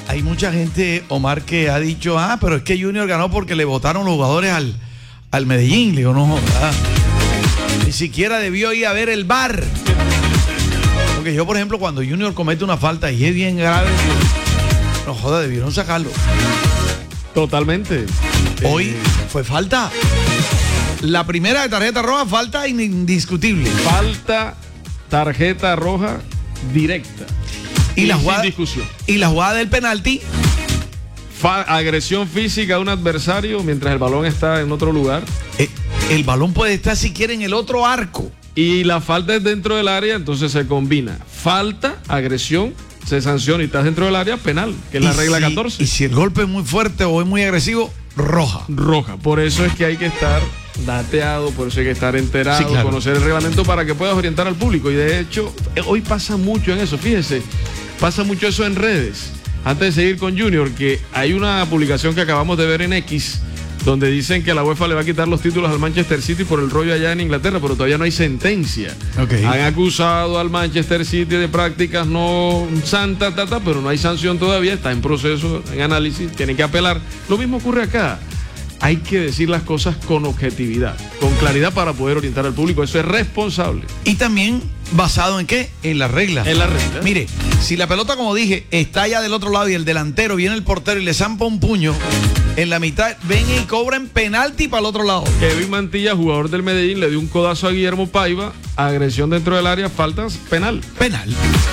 hay mucha gente, Omar, que ha dicho, pero es que Junior ganó porque le votaron los jugadores al Medellín. Le digo, no, ni siquiera debió ir a ver el VAR. Porque yo, por ejemplo, cuando Junior comete una falta y es bien grave, no joda, debieron sacarlo. Totalmente. Hoy fue falta. La primera de tarjeta roja, falta indiscutible. Falta, tarjeta roja directa. Y la jugada, sin discusión. Y la jugada del penalti. Agresión física a un adversario mientras el balón está en otro lugar. El balón puede estar si quiere en el otro arco. Y la falta es dentro del área, entonces se combina. Falta, agresión, se sanciona y estás dentro del área, penal, que es la regla 14. Y si el golpe es muy fuerte o es muy agresivo, roja. Roja. Por eso es que hay que estar dateado, por eso hay que estar enterado, sí, claro, conocer el reglamento para que puedas orientar al público. Y de hecho, hoy pasa mucho en eso, fíjese, pasa mucho eso en redes. Antes de seguir con Junior, que hay una publicación que acabamos de ver en X, donde dicen que la UEFA le va a quitar los títulos al Manchester City por el rollo allá en Inglaterra, pero todavía no hay sentencia. Okay. Han acusado al Manchester City de prácticas no santas, pero no hay sanción todavía, está en proceso, en análisis, tienen que apelar. Lo mismo ocurre acá. Hay que decir las cosas con objetividad, con claridad para poder orientar al público. Eso es responsable. Y también basado en ¿qué? En las reglas. En las reglas. Mire, si la pelota, como dije, está allá del otro lado y el delantero viene el portero y le zampa un puño, en la mitad ven y cobran penalti para el otro lado. Kevin Mantilla, jugador del Medellín, le dio un codazo a Guillermo Paiva, agresión dentro del área, faltas, penal. Penal.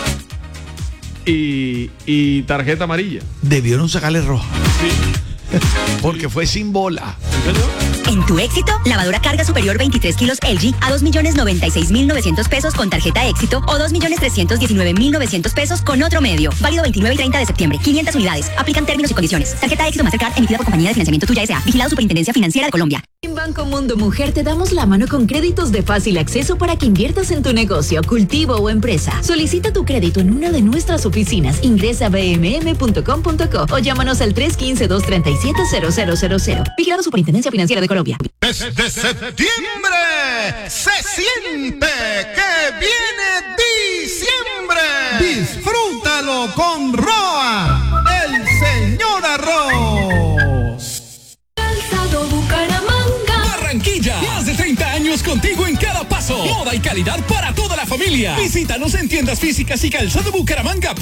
Y tarjeta amarilla. Debieron sacarle roja. Sí. Porque fue sin bola. En tu éxito, lavadora carga superior 23 kilos LG a 2.096.900 pesos con tarjeta éxito o 2.319.900 pesos con otro medio. Válido 29 y 30 de septiembre. 500 unidades. Aplican términos y condiciones. Tarjeta éxito Mastercard emitida por compañía de financiamiento Tuya S.A. Vigilado Superintendencia Financiera de Colombia. En Banco Mundo Mujer te damos la mano con créditos de fácil acceso para que inviertas en tu negocio, cultivo o empresa. Solicita tu crédito en una de nuestras oficinas. Ingresa a bmm.com.co o llámanos al 315-237-0000. Vigilado Superintendencia Financiera de Colombia. Desde septiembre se siente que viene diciembre. Disfrútalo con Roa, el señor Arroz. Calzado Bucaramanga, Barranquilla, más de 30 años contigo en cada paso. Moda y calidad para toda la familia. Visítanos en tiendas físicas y Calzado Bucaramanga.